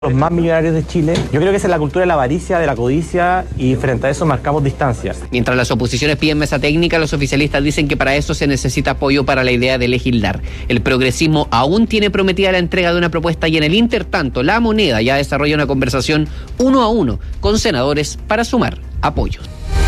los más millonarios de Chile. Yo creo que esa es la cultura de la avaricia, de la codicia, y frente a eso marcamos distancias. Mientras las oposiciones piden mesa técnica, los oficialistas dicen que para eso se necesita apoyo para la idea de legislar. El progresismo aún tiene prometida la entrega de una propuesta y en el intertanto La Moneda ya desarrolla una conversación 1 a 1 con senadores para sumar apoyos.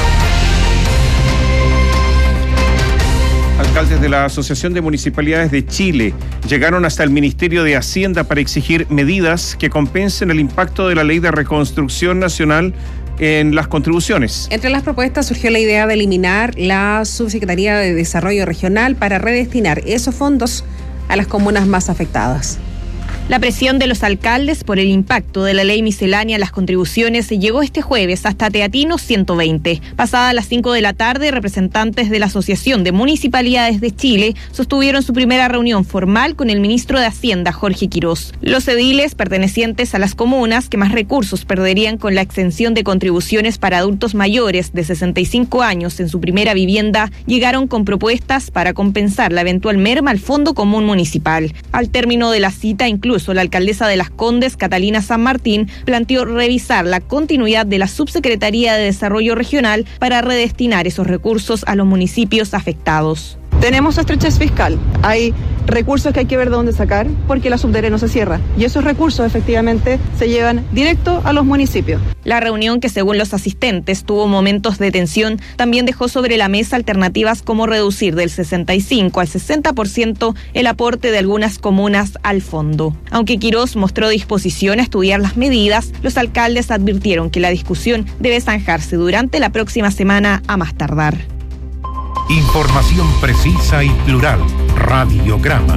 Alcaldes de la Asociación de Municipalidades de Chile llegaron hasta el Ministerio de Hacienda para exigir medidas que compensen el impacto de la Ley de Reconstrucción Nacional en las contribuciones. Entre las propuestas surgió la idea de eliminar la Subsecretaría de Desarrollo Regional para redestinar esos fondos a las comunas más afectadas. La presión de los alcaldes por el impacto de la ley miscelánea en las contribuciones llegó este jueves hasta Teatinos 120. Pasadas las 5 de la tarde, representantes de la Asociación de Municipalidades de Chile sostuvieron su primera reunión formal con el ministro de Hacienda, Jorge Quirós. Los ediles pertenecientes a las comunas que más recursos perderían con la exención de contribuciones para adultos mayores de 65 años en su primera vivienda llegaron con propuestas para compensar la eventual merma al Fondo Común Municipal. Al término de la cita, incluso la alcaldesa de Las Condes, Catalina San Martín, planteó revisar la continuidad de la Subsecretaría de Desarrollo Regional para redestinar esos recursos a los municipios afectados. Tenemos estrechez fiscal, hay recursos que hay que ver de dónde sacar porque la subdere no se cierra y esos recursos efectivamente se llevan directo a los municipios. La reunión, que según los asistentes tuvo momentos de tensión, también dejó sobre la mesa alternativas como reducir del 65 al 60% el aporte de algunas comunas al fondo. Aunque Quirós mostró disposición a estudiar las medidas, los alcaldes advirtieron que la discusión debe zanjarse durante la próxima semana a más tardar. Información precisa y plural. Radiograma.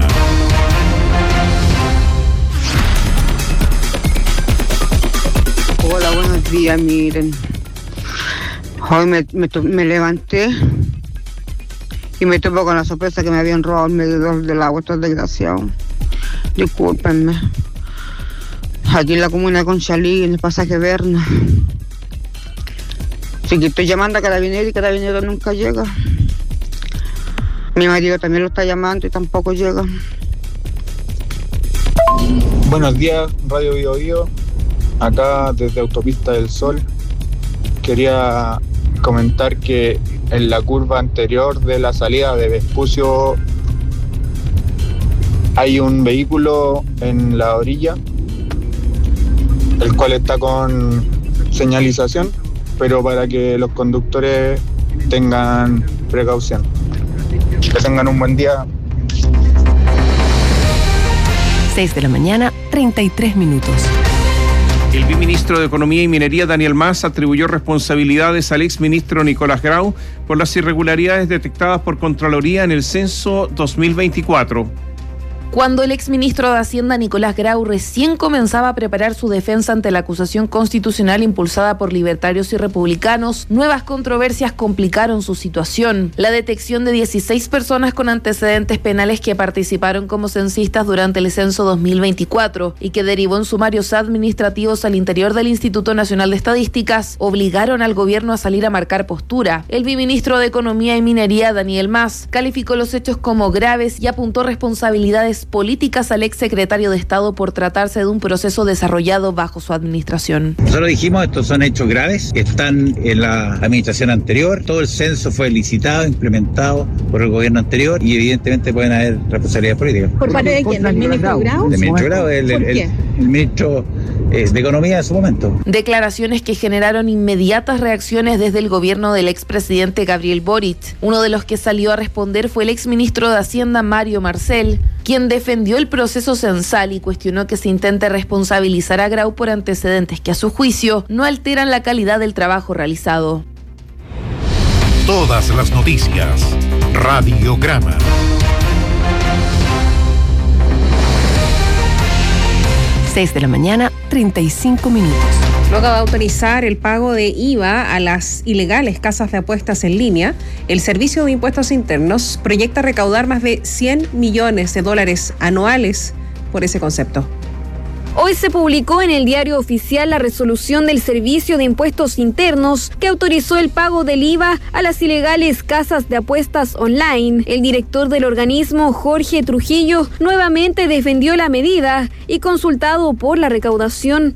Hola, buenos días, miren. Hoy me levanté y me topo con la sorpresa que me habían robado el medidor del agua, estos desgraciados. Discúlpenme. Aquí en la comuna de Conchalí, en el pasaje Berna. Así que estoy llamando a Carabineros y Carabineros nunca llega. Mi marido también lo está llamando y tampoco llega. Buenos días, Radio Bio Bio. Acá desde Autopista del Sol. Quería comentar que en la curva anterior de la salida de Vespucio hay un vehículo en la orilla, el cual está con señalización, pero para que los conductores tengan precaución. Que tengan un buen día. 6 de la mañana, 33 minutos. El viceministro de Economía y Minería, Daniel Mas, atribuyó responsabilidades al exministro Nicolás Grau por las irregularidades detectadas por Contraloría en el censo 2024. Cuando el exministro de Hacienda, Nicolás Grau, recién comenzaba a preparar su defensa ante la acusación constitucional impulsada por libertarios y republicanos, nuevas controversias complicaron su situación. La detección de 16 personas con antecedentes penales que participaron como censistas durante el censo 2024 y que derivó en sumarios administrativos al interior del Instituto Nacional de Estadísticas obligaron al gobierno a salir a marcar postura. El viceministro de Economía y Minería, Daniel Mas, calificó los hechos como graves y apuntó responsabilidades políticas al exsecretario de Estado por tratarse de un proceso desarrollado bajo su administración. Nosotros dijimos, estos son hechos graves, están en la administración anterior, todo el censo fue licitado, implementado por el gobierno anterior y evidentemente pueden haber responsabilidades políticas. ¿Por parte de quién? ¿Del ministro Grau? Del ministro Grau, el ministro de Economía en su momento. Declaraciones que generaron inmediatas reacciones desde el gobierno del expresidente Gabriel Boric. Uno de los que salió a responder fue el exministro de Hacienda, Mario Marcel, quien defendió el proceso censal y cuestionó que se intente responsabilizar a Grau por antecedentes que a su juicio no alteran la calidad del trabajo realizado. Todas las noticias. Radiograma. De la mañana, 35 minutos. Luego de autorizar el pago de IVA a las ilegales casas de apuestas en línea, el Servicio de Impuestos Internos proyecta recaudar más de $100 millones anuales por ese concepto. Hoy se publicó en el Diario Oficial la resolución del Servicio de Impuestos Internos que autorizó el pago del IVA a las ilegales casas de apuestas online. El director del organismo, Jorge Trujillo, nuevamente defendió la medida y, consultado por la recaudación